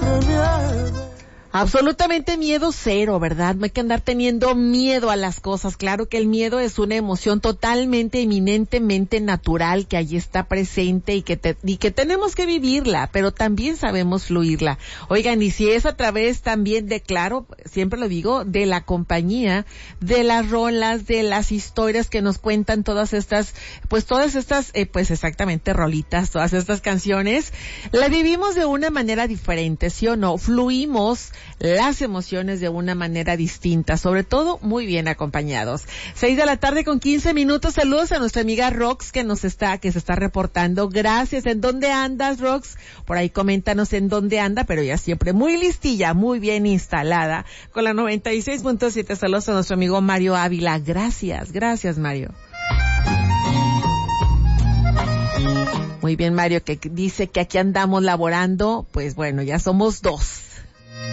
Absolutamente miedo cero, ¿verdad? No hay que andar teniendo miedo a las cosas. Claro que el miedo es una emoción totalmente, eminentemente natural que allí está presente y que tenemos que vivirla, pero también sabemos fluirla. Oigan, y si es a través también de, claro, siempre lo digo, de la compañía, de las rolas, de las historias que nos cuentan todas estas, pues exactamente rolitas, todas estas canciones, la vivimos de una manera diferente, ¿sí o no? Fluimos las emociones de una manera distinta, sobre todo muy bien acompañados. 6:15 p.m. Saludos a nuestra amiga Rox que se está reportando. Gracias. ¿En dónde andas, Rox? Por ahí coméntanos en dónde anda, pero ya siempre muy listilla, muy bien instalada con la 96.7. Saludos a nuestro amigo Mario Ávila. Gracias, Mario. Muy bien, Mario, que dice que aquí andamos laborando. Pues bueno, ya somos dos.